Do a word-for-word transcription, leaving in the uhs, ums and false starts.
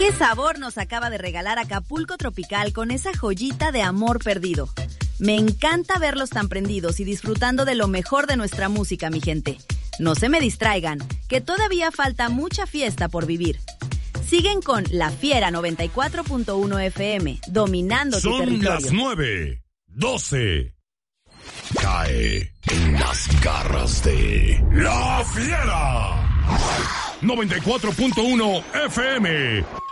¿Qué sabor nos acaba de regalar Acapulco Tropical con esa joyita de amor perdido? Me encanta verlos tan prendidos y disfrutando de lo mejor de nuestra música, mi gente. No se me distraigan, que todavía falta mucha fiesta por vivir. Siguen con La Fiera noventa y cuatro punto uno F M, dominando tu territorio. Son las nueve, doce. Cae en las garras de La Fiera. noventa y cuatro punto uno F M.